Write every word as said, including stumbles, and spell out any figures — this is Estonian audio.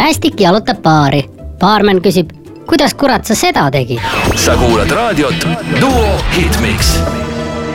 päästik jalutab baari. Baarmen küsib, kuidas kurat sa seda tegid? Sa kuulad raadiot Duo Hitmix.